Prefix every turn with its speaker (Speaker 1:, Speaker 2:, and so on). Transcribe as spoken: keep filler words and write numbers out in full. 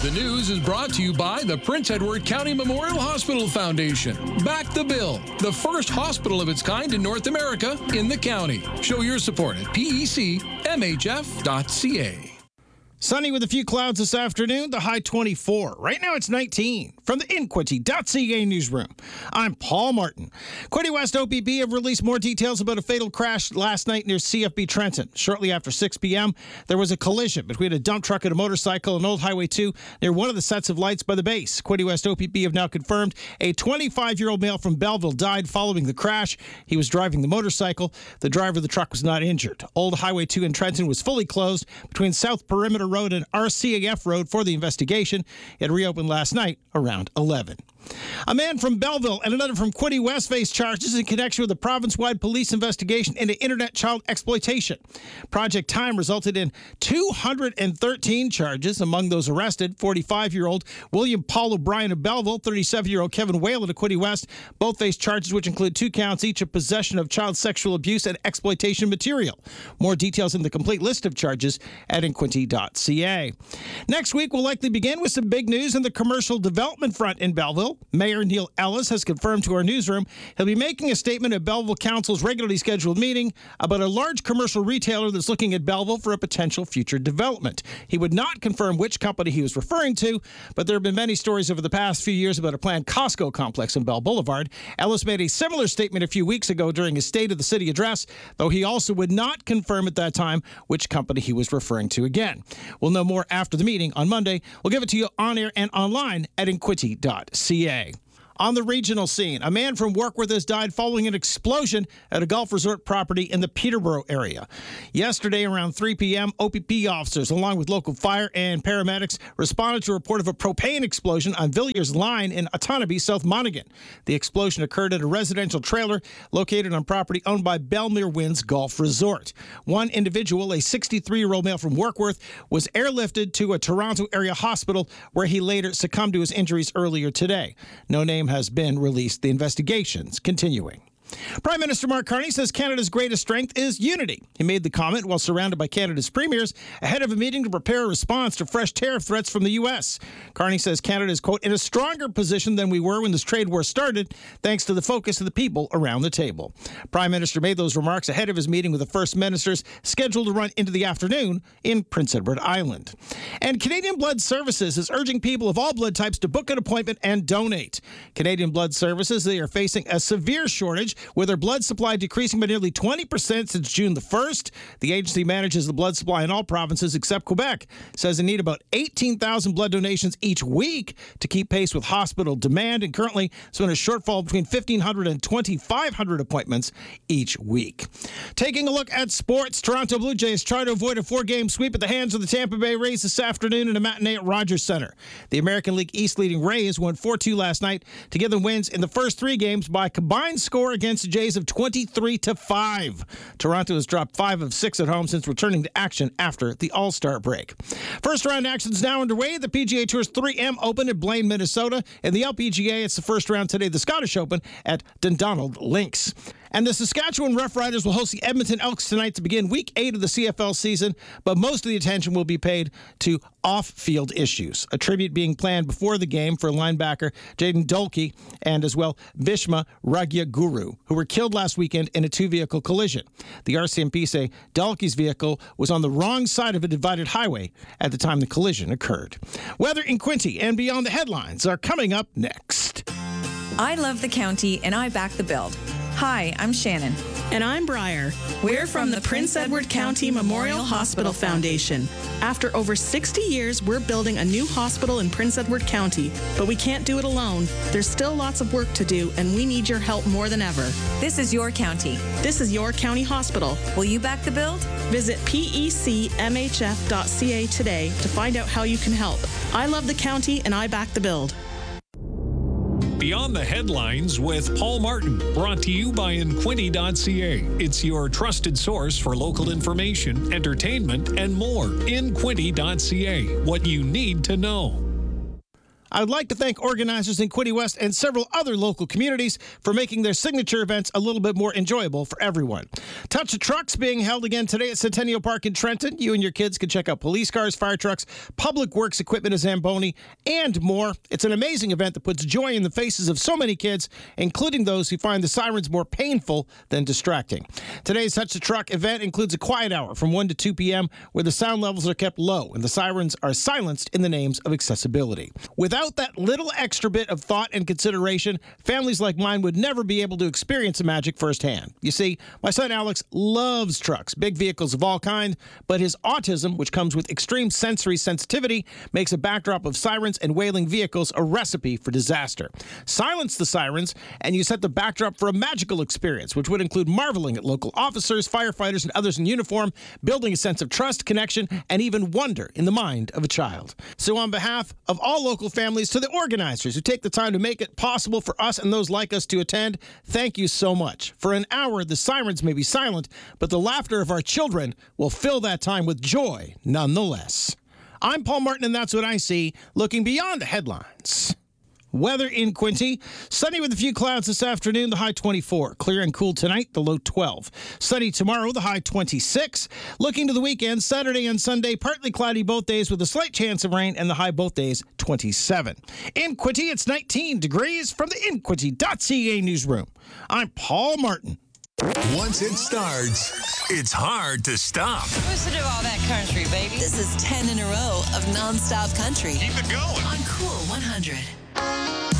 Speaker 1: The news is brought to you by the Prince Edward County Memorial Hospital Foundation. Back the Bill, the first hospital of its kind in North America in the county. Show your support at P E C M H F dot C A.
Speaker 2: Sunny with a few clouds this afternoon, the high twenty-four. Right now it's nineteen. From the Inquity dot C A newsroom, I'm Paul Martin. Quinte West O P B have released more details about a fatal crash last night near C F B Trenton. Shortly after six p.m., there was a collision between a dump truck and a motorcycle on Old Highway two near one of the sets of lights by the base. Quinte West O P B have now confirmed a twenty-five-year-old male from Belleville died following the crash. He was driving the motorcycle. The driver of the truck was not injured. Old Highway two in Trenton was fully closed between South Perimeter Road and R C A F Road for the investigation. It reopened last night around eleven. A man from Belleville and another from Quinte West face charges in connection with a province-wide police investigation into internet child exploitation. Project Time resulted in two hundred thirteen charges. Among those arrested, forty-five-year-old William Paul O'Brien of Belleville, thirty-seven-year-old Kevin Whalen of Quinte West. Both face charges which include two counts each of possession of child sexual abuse and exploitation material. More details in the complete list of charges at Inquity dot C A. Next week, we'll likely begin with some big news on the commercial development front in Belleville. Mayor Neil Ellis has confirmed to our newsroom he'll be making a statement at Belleville Council's regularly scheduled meeting about a large commercial retailer that's looking at Belleville for a potential future development. He would not confirm which company he was referring to, but there have been many stories over the past few years about a planned Costco complex on Bell Boulevard. Ellis made a similar statement a few weeks ago during his State of the City address, though he also would not confirm at that time which company he was referring to again. We'll know more after the meeting on Monday. We'll give it to you on air and online at Inquity dot C A. On the regional scene, a man from Warkworth has died following an explosion at a golf resort property in the Peterborough area. Yesterday around three p.m., O P P officers, along with local fire and paramedics, responded to a report of a propane explosion on Villiers Line in Otonabee, South Monaghan. The explosion occurred at a residential trailer located on property owned by Belmere Winds Golf Resort. One individual, a sixty-three-year-old male from Warkworth, was airlifted to a Toronto area hospital where he later succumbed to his injuries earlier today. No name has been released. The investigation's continuing. Prime Minister Mark Carney says Canada's greatest strength is unity. He made the comment while surrounded by Canada's premiers ahead of a meeting to prepare a response to fresh tariff threats from the U S. Carney says Canada is, quote, in a stronger position than we were when this trade war started, thanks to the focus of the people around the table. Prime Minister made those remarks ahead of his meeting with the First Ministers, scheduled to run into the afternoon in Prince Edward Island. And Canadian Blood Services is urging people of all blood types to book an appointment and donate. Canadian Blood Services, they are facing a severe shortage, with their blood supply decreasing by nearly twenty percent since June the first. The agency manages the blood supply in all provinces except Quebec. Says they need about eighteen thousand blood donations each week to keep pace with hospital demand, and currently it's been a shortfall between fifteen hundred and twenty-five hundred appointments each week. Taking a look at sports, Toronto Blue Jays try to avoid a four-game sweep at the hands of the Tampa Bay Rays this afternoon in a matinee at Rogers Centre. The American League East leading Rays won four two last night to give them wins in the first three games by a combined score against the Jays of twenty-three to five. Toronto has dropped five of six at home since returning to action after the All-Star break. First round action is now underway. The P G A Tour's three M Open at Blaine, Minnesota. In the L P G A, it's the first round today, the Scottish Open at Dundonald Links. And the Saskatchewan Roughriders will host the Edmonton Elks tonight to begin week eight of the C F L season, but most of the attention will be paid to off-field issues. A tribute being planned before the game for linebacker Jaden Dolkey and as well Bhishma Ragyaguru, who were killed last weekend in a two-vehicle collision. The R C M P say Dolkey's vehicle was on the wrong side of a divided highway at the time the collision occurred. Weather in Quinte and beyond the headlines are coming up next.
Speaker 3: I love the county and I back the build. Hi, I'm Shannon.
Speaker 4: And I'm Briar. We're from the Prince Edward County Memorial Hospital Foundation. After over sixty years, we're building a new hospital in Prince Edward County, but we can't do it alone. There's still lots of work to do, and we need your help more than ever.
Speaker 3: This is your county.
Speaker 4: This is your county hospital.
Speaker 3: Will you back the build?
Speaker 4: Visit P E C M H F dot C A today to find out how you can help. I love the county, and I back the build.
Speaker 5: Beyond the Headlines with Paul Martin, brought to you by Inquity dot C A. It's your trusted source for local information, entertainment, and more. Inquity dot C A, what you need to know.
Speaker 2: I'd like to thank organizers in Quinte West and several other local communities for making their signature events a little bit more enjoyable for everyone. Touch of Trucks being held again today at Centennial Park in Trenton. You and your kids can check out police cars, fire trucks, public works equipment at Zamboni, and more. It's an amazing event that puts joy in the faces of so many kids, including those who find the sirens more painful than distracting. Today's Touch the Truck event includes a quiet hour from one to two p.m. where the sound levels are kept low and the sirens are silenced in the names of accessibility. Without that little extra bit of thought and consideration, families like mine would never be able to experience the magic firsthand. You see, my son Alex loves trucks, big vehicles of all kinds, but his autism, which comes with extreme sensory sensitivity, makes a backdrop of sirens and wailing vehicles a recipe for disaster. Silence the sirens, and you set the backdrop for a magical experience, which would include marveling at local officers, firefighters, and others in uniform, building a sense of trust, connection, and even wonder in the mind of a child. So on behalf of all local families, to the organizers who take the time to make it possible for us and those like us to attend, thank you so much. For an hour, the sirens may be silent, but the laughter of our children will fill that time with joy nonetheless. I'm Paul Martin, and that's what I see, looking beyond the headlines. Weather in Quinte. Sunny with a few clouds this afternoon, the high twenty-four. Clear and cool tonight, the low twelve. Sunny tomorrow, the high twenty-six. Looking to the weekend, Saturday and Sunday, partly cloudy both days with a slight chance of rain, and the high both days, twenty-seven. In Quinte, it's nineteen degrees from the in quinte dot c a newsroom. I'm Paul Martin.
Speaker 6: Once it starts, it's hard to stop.
Speaker 7: Listen to all that country, baby.
Speaker 8: This is ten in a row of nonstop country.
Speaker 6: Keep it going
Speaker 8: on Cool one hundred.